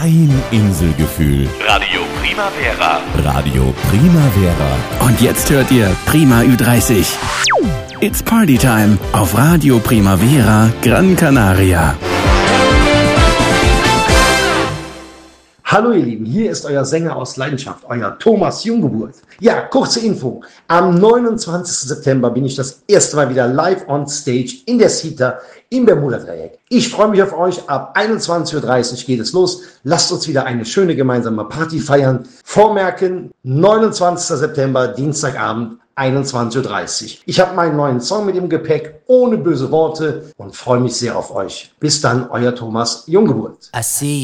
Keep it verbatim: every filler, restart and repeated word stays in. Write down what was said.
Ein Inselgefühl. Radio Primavera. Radio Primavera. Und jetzt hört ihr Prima Ü dreißig. It's Party Time auf Radio Primavera Gran Canaria. Hallo ihr Lieben, hier ist euer Sänger aus Leidenschaft, euer Thomas Junggeburt. Ja, kurze Info. Am neunundzwanzigsten September bin ich das erste Mal wieder live on stage in der Sita im Bermuda-Dreieck. Ich freue mich auf euch. Ab einundzwanzig Uhr dreißig geht es los. Lasst uns wieder eine schöne gemeinsame Party feiern. Vormerken, neunundzwanzigsten September, Dienstagabend, einundzwanzig Uhr dreißig. Ich habe meinen neuen Song mit im Gepäck, ohne böse Worte, und freue mich sehr auf euch. Bis dann, euer Thomas Junggeburt. I see